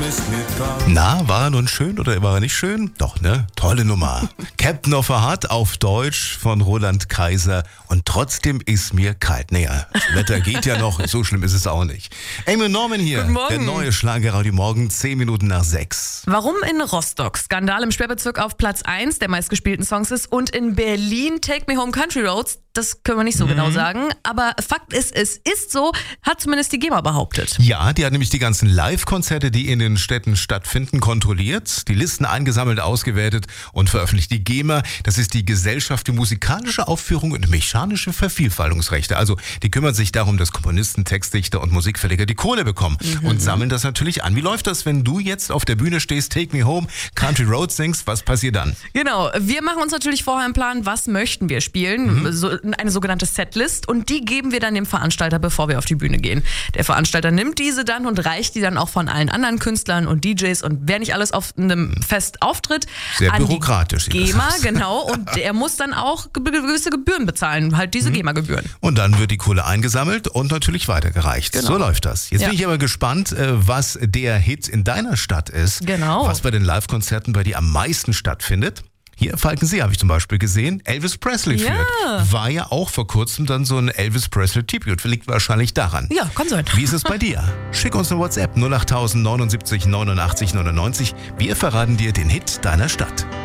ist mir grau. Na, war er nun schön oder war er nicht schön? Doch, ne? Tolle Nummer. Captain of a Heart auf Deutsch von Roland Kaiser. Und trotzdem ist mir kalt. Naja, das Wetter geht ja noch, so schlimm ist es auch nicht. Amy Norman hier, Guten Morgen. der neue Schlagerradio Morgen, 10 Minuten nach 6. Warum in Rostock Skandal im Sperrbezirk auf Platz 1 der meistgespielten Songs ist und in Berlin Take Me Home Country Roads, das können wir nicht so genau sagen. Aber Fakt ist, es ist so, hat zumindest die GEMA behauptet. Ja, die hat nämlich die ganzen Live-Konzerte, die in den Städten stattfinden, kontrolliert, die Listen eingesammelt, ausgewertet und veröffentlicht. Die GEMA, das ist die Gesellschaft für musikalische Aufführung und mechanische Vervielfaltungsrechte. Also die kümmert sich darum, dass Komponisten, Textdichter und Musikverleger die Kohle bekommen und sammeln das natürlich an. Wie läuft das, wenn du jetzt auf der Bühne stehst, Take Me Home, Country Roads singst, was passiert dann? Genau, wir machen uns natürlich vorher einen Plan, was möchten wir spielen, so eine sogenannte Setlist, und die geben wir dann dem Veranstalter, bevor wir auf die Bühne gehen. Der Veranstalter nimmt diese dann und reicht die dann auch von allen anderen Künstlern und DJs und wer nicht alles auf einem Fest auftritt, Sehr an bürokratisch. die GEMA, genau, und der muss dann auch gewisse Gebühren bezahlen, halt diese GEMA-Gebühren. Und dann wird die Kohle eingesammelt und natürlich weitergereicht. Genau. So läuft das. Jetzt Ja. bin ich aber gespannt, was der Hit in deiner Stadt ist. Genau. Was bei den Live-Konzerten bei dir am meisten stattfindet. Hier, Falkensee habe ich zum Beispiel gesehen, Elvis Presley Ja. führt. War ja auch vor kurzem dann so ein Elvis Presley-Tribute. Liegt wahrscheinlich daran. Ja, kann sein. Wie ist es bei dir? Schick uns eine WhatsApp 08000 79 89 99. Wir verraten dir den Hit deiner Stadt.